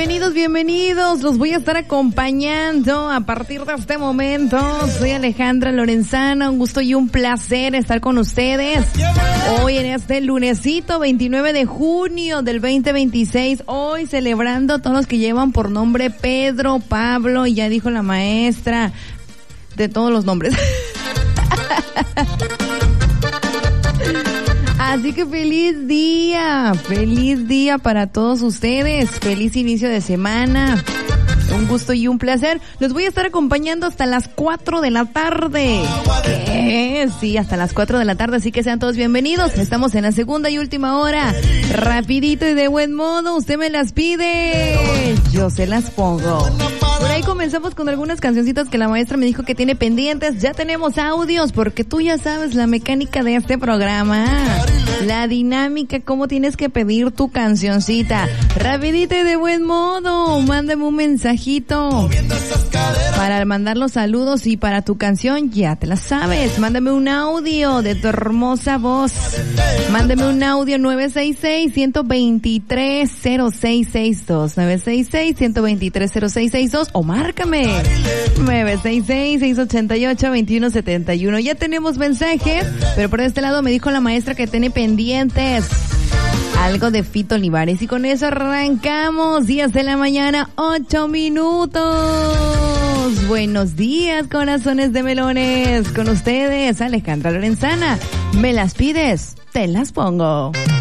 bienvenidos. Los voy a estar acompañando a partir de este momento. Soy Alejandra Lorenzana, un gusto y un placer estar con ustedes. Hoy en este lunesito 29 de junio del 2026. Hoy celebrando a todos los que llevan por nombre Pedro, Pablo, y ya dijo la maestra de todos los nombres. Así que feliz día para todos ustedes, feliz inicio de semana, un gusto y un placer. Los voy a estar acompañando hasta las 4 de la tarde. Sí, hasta las 4 de la tarde, así que sean todos bienvenidos. Estamos en la segunda y última hora, rapidito y de buen modo. Usted me las pide, yo se las pongo. Por ahí comenzamos con algunas cancioncitas que la maestra me dijo que tiene pendientes. Ya tenemos audios, porque tú ya sabes la mecánica de este programa, la dinámica, cómo tienes que pedir tu cancioncita. Rapidito y de buen modo, mándame un mensajito para mandar los saludos, y para tu canción ya te la sabes. Mándame un audio de tu hermosa voz. Mándame un audio 966-123-0662. 966-123-0662 o márcame 966-688-2171. Ya tenemos mensajes, pero por este lado me dijo la maestra que tiene pendientes algo de Fito Olivares, y con eso arrancamos. 10 de la mañana, 8 minutos. Buenos días, corazones de melones. Con ustedes, Alejandra Lorenzana. Me las pides, te las pongo.